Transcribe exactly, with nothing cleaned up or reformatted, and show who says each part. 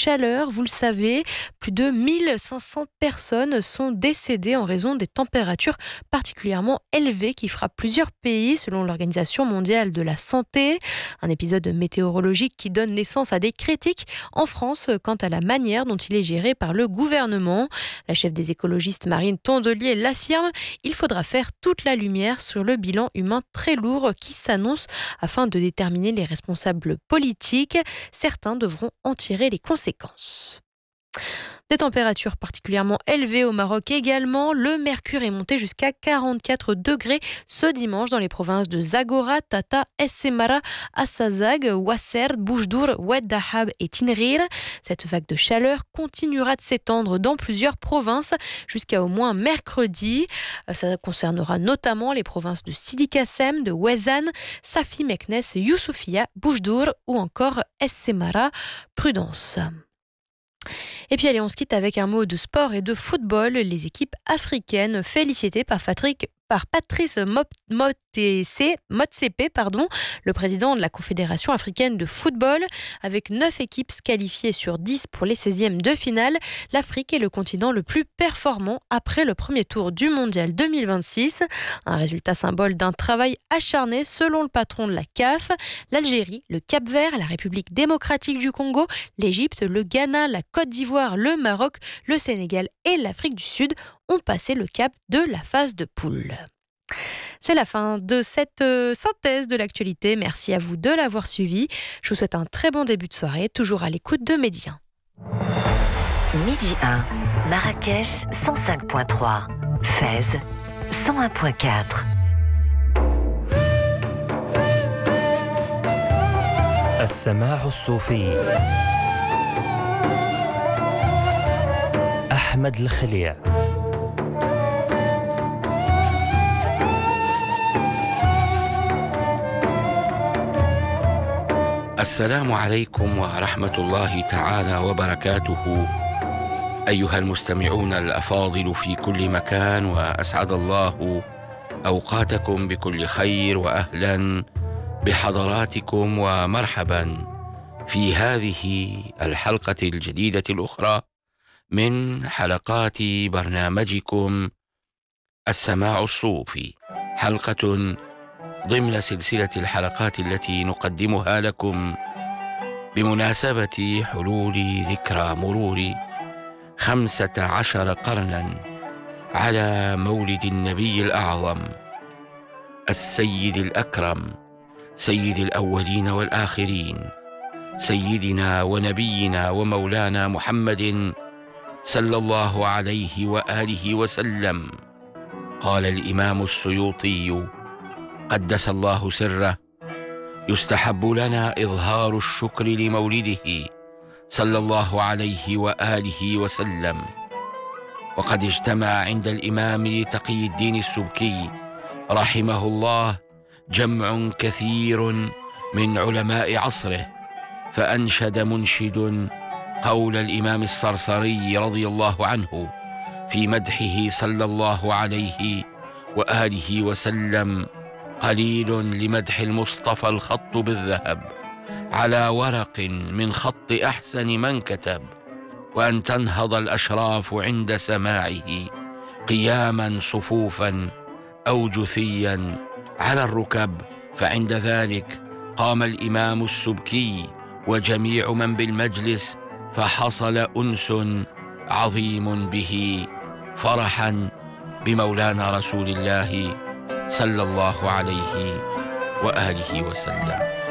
Speaker 1: chaleur. Vous le savez, plus de mille cinq cents personnes sont décédées en raison des températures particulièrement élevées qui frappent plusieurs pays selon l'Organisation mondiale de la santé. Un épisode météorologique qui donne naissance à des critiques en France quant à la manière dont il est géré par le gouvernement. La chef des écologistes Marine Tondelier l'affirme, il faudra faire toute la lumière sur le bilan humain très lourd qui s'annonce afin de déterminer les responsables politiques. Certains devront en tirer les conséquences. Des températures particulièrement élevées au Maroc également. Le mercure est monté jusqu'à quarante-quatre degrés ce dimanche dans les provinces de Zagora, Tata, Essemara, Assazag, Ouasserd, Boujdour, Oued Dahab et Tinrir. Cette vague de chaleur continuera de s'étendre dans plusieurs provinces jusqu'à au moins mercredi. Ça concernera notamment les provinces de Sidi Kassem, de Ouezane, Safi Meknes, Youssoufia, Boujdour ou encore Essemara. Prudence. Et puis allez, on se quitte avec un mot de sport et de football. Les équipes africaines félicitées par Patrick par Patrice Motsepe, pardon, le président de la Confédération africaine de football. Avec neuf équipes qualifiées sur dix pour les seizièmes de finale, l'Afrique est le continent le plus performant après le premier tour du mondial deux mille vingt-six. Un résultat symbole d'un travail acharné selon le patron de la C A F. L'Algérie, le Cap-Vert, la République démocratique du Congo, l'Égypte, le Ghana, la Côte d'Ivoire, le Maroc, le Sénégal et l'Afrique du Sud ont passé le cap de la phase de poule. C'est la fin de cette euh, synthèse de l'actualité. Merci à vous de l'avoir suivi. Je vous souhaite un très bon début de soirée, toujours à l'écoute de Midi un.
Speaker 2: Midi un, Marrakech cent cinq virgule trois, Fès cent un virgule quatre.
Speaker 3: السماع الصوفي أحمد الخليع.
Speaker 4: السلام عليكم ورحمة الله تعالى وبركاته أيها المستمعون الأفاضل في كل مكان، وأسعد الله أوقاتكم بكل خير، وأهلا بحضراتكم ومرحبا في هذه الحلقة الجديدة الأخرى من حلقات برنامجكم السماع الصوفي، حلقة ضمن سلسلة الحلقات التي نقدمها لكم بمناسبة حلول ذكرى مرور خمسة عشر قرنا على مولد النبي الأعظم السيد الأكرم سيد الأولين والآخرين، سيدنا ونبينا ومولانا محمد صلى الله عليه وآله وسلم. قال الإمام السيوطي قدس الله سره: يستحب لنا إظهار الشكر لمولده صلى الله عليه وآله وسلم. وقد اجتمع عند الإمام تقي الدين السبكي رحمه الله جمع كثير من علماء عصره، فأنشد منشد قول الإمام الصرصري رضي الله عنه في مدحه صلى الله عليه وآله وسلم: قليل لمدح المصطفى الخط بالذهب على ورق من خط أحسن من كتب، وأن تنهض الأشراف عند سماعه قياما صفوفا أو جثيا على الركب. فعند ذلك قام الإمام السبكي وجميع من بالمجلس، فحصل أنس عظيم به فرحا بمولانا رسول الله صلى الله عليه وآله وسلم.